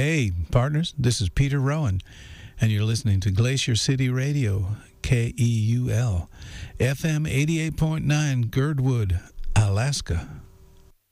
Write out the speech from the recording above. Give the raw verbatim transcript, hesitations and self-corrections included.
Hey, partners, this is Peter Rowan, and you're listening to Glacier City Radio, K E U L, F M eighty-eight point nine, Girdwood, Alaska.